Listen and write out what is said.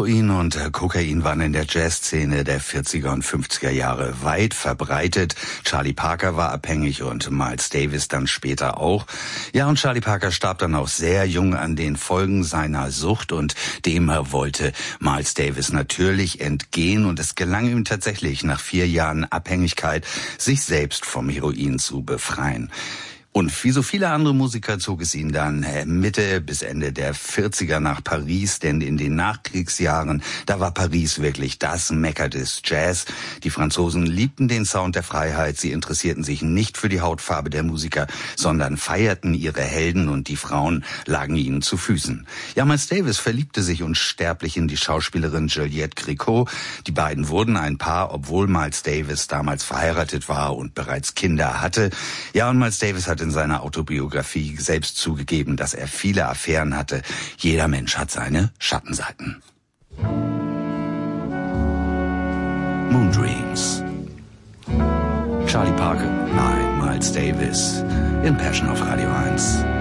Heroin und Kokain waren in der Jazzszene der 40er und 50er Jahre weit verbreitet. Charlie Parker war abhängig und Miles Davis dann später auch. Ja, und Charlie Parker starb dann auch sehr jung an den Folgen seiner Sucht und dem wollte Miles Davis natürlich entgehen und es gelang ihm tatsächlich nach 4 Jahren Abhängigkeit, sich selbst vom Heroin zu befreien. Und wie so viele andere Musiker zog es ihn dann Mitte bis Ende der 40er nach Paris, denn in den Nachkriegsjahren, da war Paris wirklich das Mekka des Jazz. Die Franzosen liebten den Sound der Freiheit, sie interessierten sich nicht für die Hautfarbe der Musiker, sondern feierten ihre Helden und die Frauen lagen ihnen zu Füßen. Ja, Miles Davis verliebte sich unsterblich in die Schauspielerin Juliette Gréco. Die beiden wurden ein Paar, obwohl Miles Davis damals verheiratet war und bereits Kinder hatte. Ja, und Miles Davis hatte in seiner Autobiografie selbst zugegeben, dass er viele Affären hatte. Jeder Mensch hat seine Schattenseiten. Moon Dreams. Charlie Parker, nein, Miles Davis in Passion auf Radio 1.